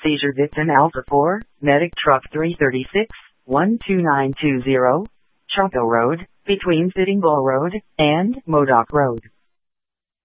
Seizure victim Alpha 4, medic truck 336, 12920, Chaco Road, between Sitting Bull Road and Modoc Road.